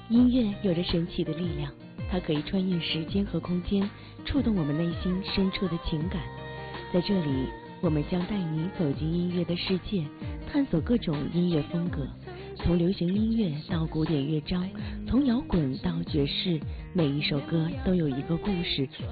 音乐有着神奇的力量，它可以穿越时间和空间，触动我们内心深处的情感。在这里，我们将带你走进音乐的世界，探索各种音乐风格，从流行音乐到古典乐章，从摇滚到爵士，每一首歌都有一个故事，